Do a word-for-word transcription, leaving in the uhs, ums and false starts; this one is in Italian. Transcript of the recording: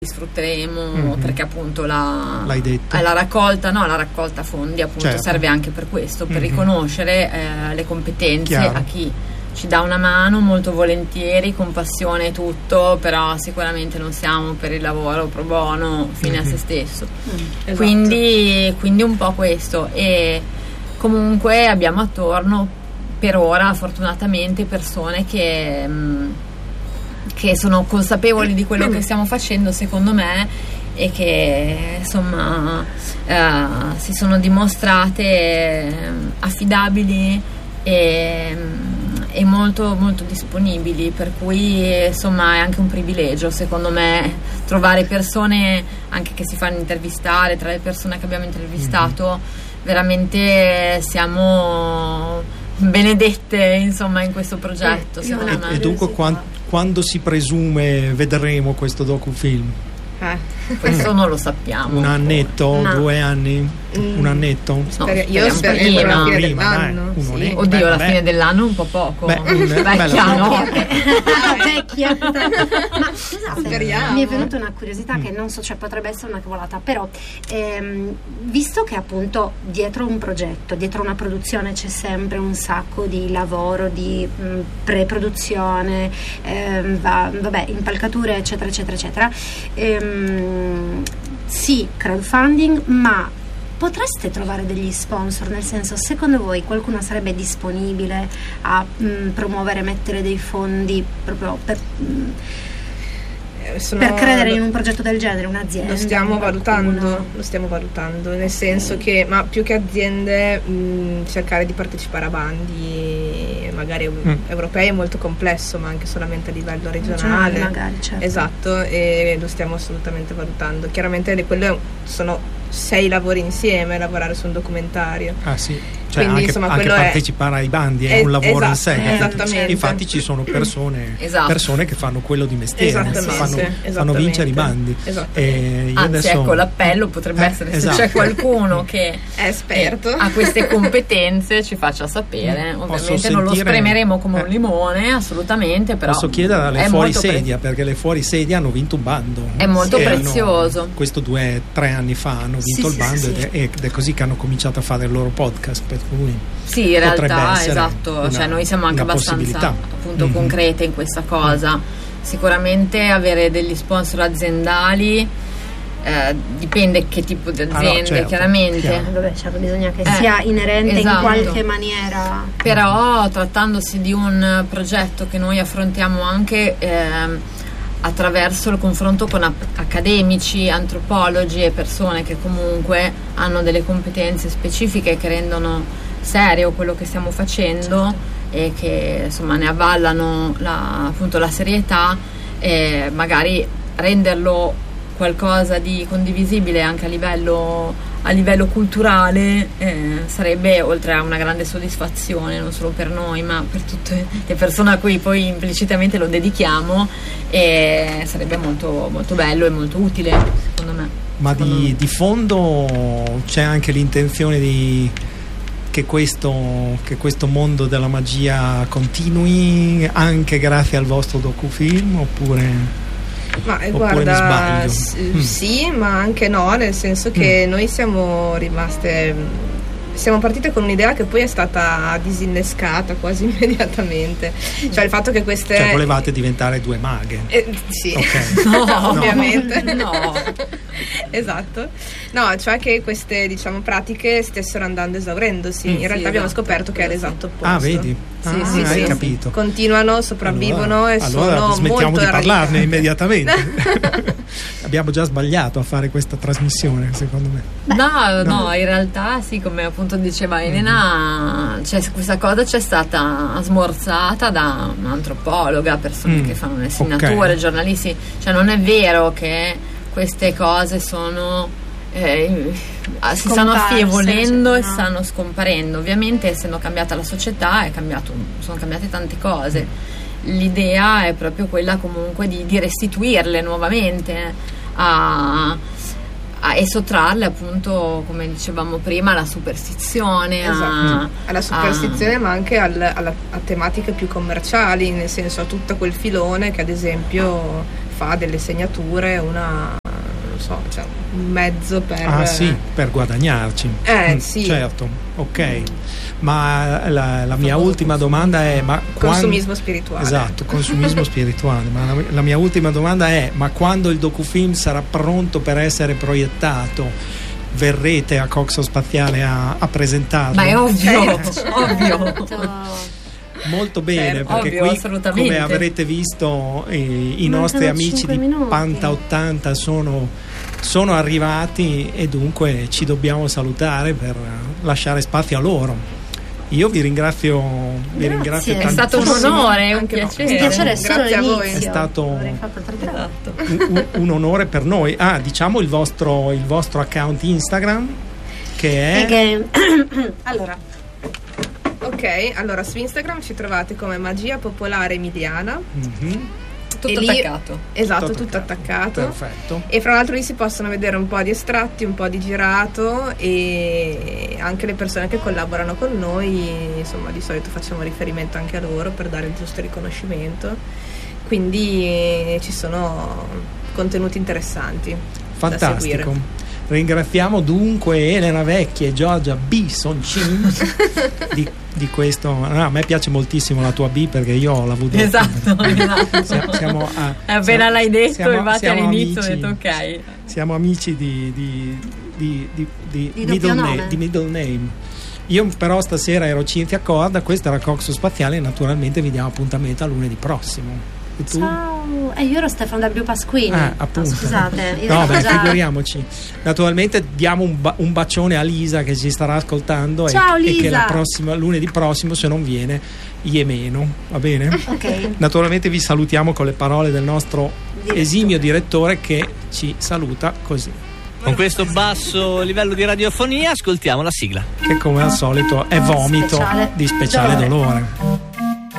sfrutteremo, mm-hmm. perché appunto la, l'hai detto. la raccolta no la raccolta fondi appunto certo. serve anche per questo, per mm-hmm. riconoscere eh, le competenze Chiaro. A chi ci dà una mano molto volentieri, con passione e tutto, però sicuramente non siamo per il lavoro pro bono fine mm-hmm. a se stesso. Mm, esatto. quindi, quindi un po' questo, e comunque abbiamo attorno per ora fortunatamente persone che mh, che sono consapevoli di quello che stiamo facendo, secondo me, e che insomma eh, si sono dimostrate affidabili e, e molto molto disponibili, per cui insomma è anche un privilegio secondo me trovare persone anche che si fanno intervistare. Tra le persone che abbiamo intervistato mm-hmm. veramente siamo benedette insomma in questo progetto. E, e, e dunque quant, quando si presume vedremo questo docufilm? Eh. Questo mm. non lo sappiamo. Un annetto, no. due anni, mm. un annetto. No, io spero prima, alla fine prima, dell'anno. Dai, sì. Oddio, beh, alla beh. fine dell'anno un po' poco. Beh, un, vecchia, no? Vecchia. Ma scusate, Speriamo. mi è venuta una curiosità mm. che non so, cioè potrebbe essere una cavolata, però ehm, visto che appunto dietro un progetto, dietro una produzione c'è sempre un sacco di lavoro, di mh, pre-produzione, ehm, va, vabbè, impalcature eccetera eccetera eccetera, ehm, sì, crowdfunding, ma potreste trovare degli sponsor, nel senso, secondo voi qualcuno sarebbe disponibile a mh, promuovere, mettere dei fondi proprio per, mh, Sono, per credere in un progetto del genere, un'azienda? Lo stiamo valutando, qualcuno. lo stiamo valutando, nel senso che, ma più che aziende, mh, cercare di partecipare a bandi magari mm. europei è molto complesso, ma anche solamente a livello regionale, magari, certo. Esatto, e lo stiamo assolutamente valutando. Chiaramente le, quello sono sei lavori insieme, lavorare su un documentario. Ah sì, cioè quindi, anche, insomma, anche quello partecipare è, ai bandi è, è un lavoro esatto, in sé. eh, esattamente. Infatti ci sono persone, esatto. persone che fanno quello di mestiere, fanno, fanno vincere i bandi. E io Anzi, adesso, ecco, l'appello potrebbe eh, essere esatto. se c'è qualcuno che è esperto, eh, ha queste competenze, ci faccia sapere. Posso Ovviamente sentire, non lo spremeremo come eh, un limone, assolutamente, però posso chiedere alle è fuorisedia, pre- perché le fuorisedia hanno vinto un bando. È molto e prezioso. Hanno, questo due tre anni fa hanno vinto sì, il bando sì, ed, sì. È, ed è così che hanno cominciato a fare il loro podcast, per cui sì, in realtà essere esatto, una, cioè noi siamo anche abbastanza appunto mm-hmm. concrete in questa cosa. Sicuramente avere degli sponsor aziendali eh, dipende che tipo di aziende, ah, no, certo, chiaramente. chiaro. Vabbè, certo, bisogna che Eh, sia inerente esatto. in qualche maniera. Però trattandosi di un progetto che noi affrontiamo anche eh, attraverso il confronto con accademici, antropologi e persone che comunque hanno delle competenze specifiche che rendono serio quello che stiamo facendo, certo. e che insomma ne avvallano la, appunto la serietà, e magari renderlo qualcosa di condivisibile anche a livello a livello culturale eh, sarebbe, oltre a una grande soddisfazione non solo per noi ma per tutte le persone a cui poi implicitamente lo dedichiamo, e sarebbe molto, molto bello e molto utile secondo me. Ma secondo di, me. di fondo c'è anche l'intenzione di che questo, che questo mondo della magia continui anche grazie al vostro docufilm, oppure... Ma eh, Oppure guarda, mi s- mm. sì, ma anche no, nel senso che mm. noi siamo rimaste, siamo partite con un'idea che poi è stata disinnescata quasi immediatamente, cioè il fatto che queste... Cioè volevate diventare due maghe? Eh, sì, okay. No, ovviamente. No. Esatto. No, cioè che queste, diciamo, pratiche stessero andando esaurendosi. Mm. In realtà Sì, abbiamo esatto, scoperto che è l'esatto opposto. Ah, vedi? Sì, ah, sì, hai sì. capito. Continuano, sopravvivono allora, e allora sono smettiamo molto di parlarne radicate. immediatamente. Abbiamo già sbagliato a fare questa trasmissione, secondo me. No, No. no, in realtà sì, come appunto diceva Elena, mm-hmm. cioè, questa cosa c'è stata smorzata da un'antropologa, persone mm. che fanno le segnature, okay. giornalisti, cioè non è vero che queste cose sono eh, si stanno affievolendo e stanno scomparendo. Ovviamente essendo cambiata la società è cambiato, sono cambiate tante cose. L'idea è proprio quella comunque di, di restituirle nuovamente a a, e sottrarle appunto, come dicevamo prima, alla superstizione, esatto. a, alla superstizione, a... ma anche al, alla, a tematiche più commerciali, nel senso a tutto quel filone che ad esempio fa delle segnature una, non so, cioè un mezzo per ah sì, per guadagnarci. Eh mm, sì, certo, ok. Ma la, la mia ultima domanda è: ma consumismo quando... spirituale. Esatto, consumismo spirituale. Ma la, la mia ultima domanda è: ma quando il docufilm sarà pronto per essere proiettato, verrete a Coxo Spaziale a, a presentarlo? Ma è ovvio, ovvio. Molto bene, certo, perché ovvio, qui, come avrete visto, eh, i Mancano nostri amici di minuti. Panta ottanta sono, sono arrivati e dunque ci dobbiamo salutare per lasciare spazio a loro. Io vi ringrazio, vi ringrazio è stato un onore, un piacere. Un piacere solo Grazie a voi. È stato esatto. un, un onore per noi. Ah, diciamo il vostro, il vostro account Instagram, che è che... allora ok, allora su Instagram ci trovate come Magia Popolare Emiliana. Mm-hmm. Tutto lì, attaccato. Esatto, tutto, tutto attaccato. Perfetto. E fra l'altro lì si possono vedere un po' di estratti, un po' di girato, e anche le persone che collaborano con noi, insomma, di solito facciamo riferimento anche a loro per dare il giusto riconoscimento. Quindi eh, ci sono contenuti interessanti. Fantastico. Da seguire. Ringraziamo dunque Elena Vecchi e Giorgia B. Soncin di, di questo. No, a me piace moltissimo la tua B, perché io ho la V. Esatto, esatto. Siamo, siamo a, appena siamo, l'hai detto, siamo, infatti all'inizio amici, ho detto ok. Siamo amici di, di, di, di, di, di, middle, nome. name, di middle name. Io però stasera ero Cinzia Corda, questa era Coxo Spaziale, e naturalmente vi diamo appuntamento a lunedì prossimo. E tu? Ciao, e io ero Stefano W. Pasquini. Ah, appunto. Oh, scusate, io no, beh, già... figuriamoci. Naturalmente diamo un, ba- un bacione a Lisa che ci starà ascoltando. Ciao, e, Lisa. e che la prossima, lunedì prossimo, se non viene, Iemeno, va bene? Ok. Naturalmente vi salutiamo con le parole del nostro Diretto. esimio direttore, che ci saluta così. Con questo basso livello di radiofonia ascoltiamo la sigla, che come al solito è vomito Speciale. di speciale dolore. dolore.